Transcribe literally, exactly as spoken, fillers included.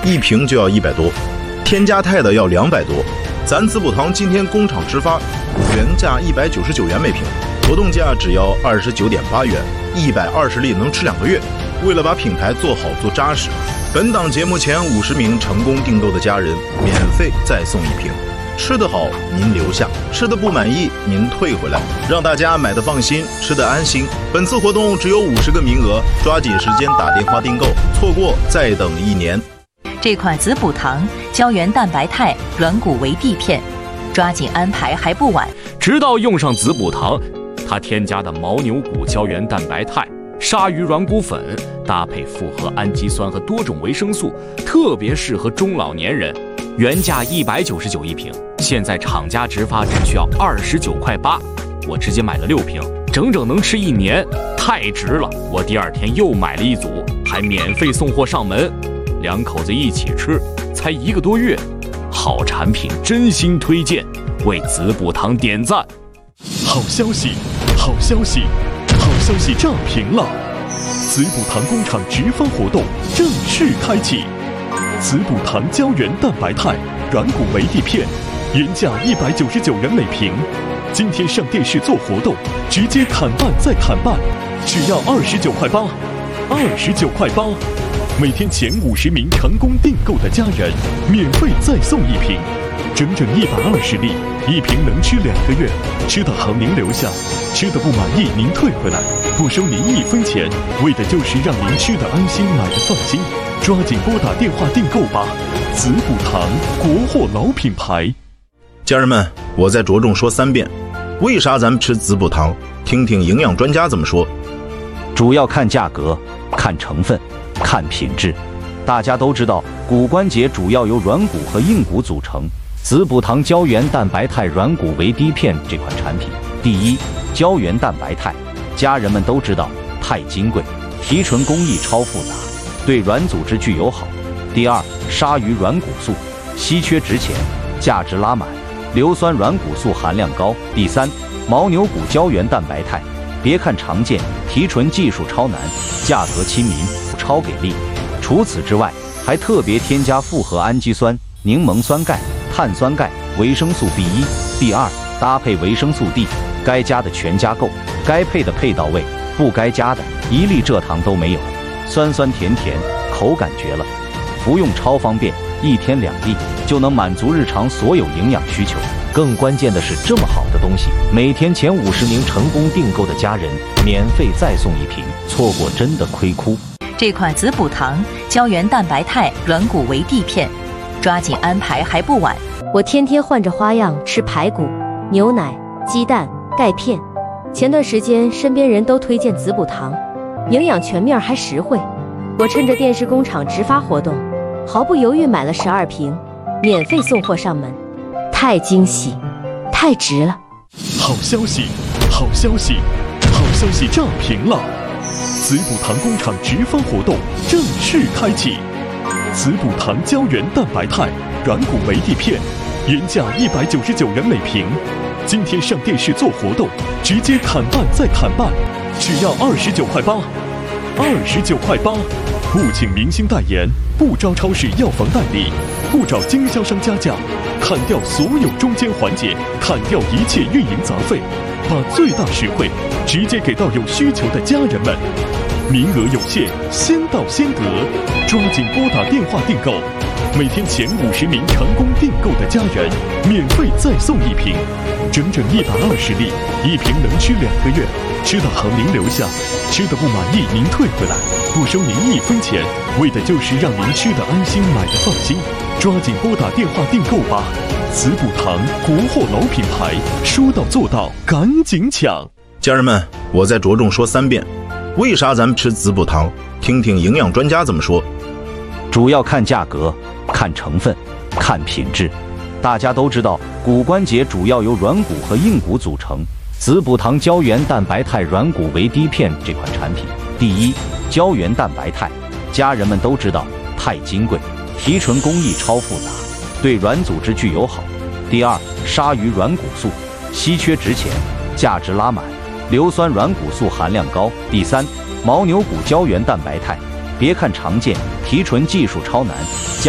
一瓶就要一百多，添加肽的要两百多。咱滋补堂今天工厂直发，原价一百九十九元每瓶，活动价只要二十九点八元，一百二十粒能吃两个月。为了把品牌做好做扎实，本档节目前五十名成功订购的家人免费再送一瓶。吃得好您留下，吃得不满意您退回来，让大家买得放心，吃得安心。本次活动只有五十个名额，抓紧时间打电话订购，错过再等一年。 这款滋补堂胶原蛋白肽软骨维 D 片，抓紧安排还不晚。 直到用上滋补堂，它添加的牦牛骨胶原蛋白肽、鲨鱼软骨粉，搭配复合氨基酸和多种维生素，特别适合中老年人。原价一百九十九一瓶，现在厂家直发只需要二十九块八，我直接买了六瓶，整整能吃一年，太值了！我第二天又买了一组，还免费送货上门，两口子一起吃，才一个多月，好产品真心推荐，为滋补堂点赞！ 好消息，好消息，好消息炸屏了！滋补堂工厂直发活动正式开启。滋补堂胶原蛋白肽软骨维 D 片，原价一百九十九元每瓶，今天上电视做活动，直接砍半再砍半，只要二十九块八，二十九块八，每天前五十名成功订购的家人免费再送一瓶，整整一百二十粒，一瓶能吃两个月，吃得好您留下，吃得不满意您退回来，不收您一分钱，为的就是让您吃得安心，买得放心。抓紧拨打电话订购吧！滋补堂国货老品牌。 家人们，我再着重说三遍，为啥咱们吃滋补堂？听听营养专家怎么说。 主要看价格，看成分，看品质。大家都知道，骨关节主要由软骨和硬骨组成。滋补堂胶原蛋白肽软骨维 D 片这款产品，第一，胶原蛋白肽，家人们都知道，太金贵，提纯工艺超复杂。对软组织具友好。第二，鲨鱼软骨素，稀缺值钱，价值拉满，硫酸软骨素含量高。第三，牦牛骨胶原蛋白肽，别看常见，提纯技术超难，价格亲民，超给力。除此之外，还特别添加复合氨基酸、柠檬酸钙、碳酸钙、维生素 B 一、B 二，搭配维生素 D， 该加的全加够，该配的配到位，不该加的一粒蔗糖都没有。酸酸甜甜，口感绝了，服用超方便，一天两粒就能满足日常所有营养需求。更关键的是，这么好的东西，每天前五十名成功订购的家人免费再送一瓶，错过真的亏哭。 这款滋补堂胶原蛋白肽软骨维 D 片，抓紧安排还不晚。 我天天换着花样吃排骨、牛奶、鸡蛋、钙片。前段时间身边人都推荐滋补堂，营养全面还实惠。我趁着电视工厂直发活动，毫不犹豫买了十二瓶，免费送货上门，太惊喜，太值了！ 好消息，好消息，好消息炸屏了！滋补堂工厂直发活动正式开启。滋补堂胶原蛋白肽软骨维 D 片，原价一百九十九元每瓶，今天上电视做活动，直接砍半再砍半，只要二十九块八，二十九块八。不请明星代言，不招超市药房代理，不找经销商加价，砍掉所有中间环节，砍掉一切运营杂费，把最大实惠直接给到有需求的家人们。名额有限，先到先得，抓紧拨打电话订购。每天前五十名成功订购的家人免费再送一瓶，整整一百二十粒，一瓶能吃两个月，吃得好您留下，吃得不满意您退回来，不收您一分钱，为的就是让您吃得安心，买得放心。抓紧拨打电话订购吧！滋补堂国货老品牌，说到做到，赶紧抢！ 家人们，我再着重说三遍，为啥咱们吃滋补堂？听听营养专家怎么说。 主要看价格，看成分，看品质。大家都知道，骨关节主要由软骨和硬骨组成。滋补堂胶原蛋白肽软骨维 D 片这款产品，第一，胶原蛋白肽，家人们都知道，太金贵，提纯工艺超复杂，对软组织具友好。第二，鲨鱼软骨素，稀缺值钱，价值拉满，硫酸软骨素含量高。第三，牦牛骨胶原蛋白肽，别看常见，提纯技术超难，价